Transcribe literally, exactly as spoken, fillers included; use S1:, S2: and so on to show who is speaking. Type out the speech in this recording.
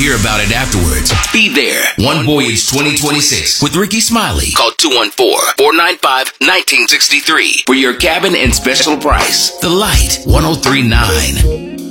S1: hear about it afterwards. Be there. One Voyage twenty twenty-six with Ricky Smiley. Call two one four, four nine five, one nine six three for your cabin and special price. The Light one oh three point nine.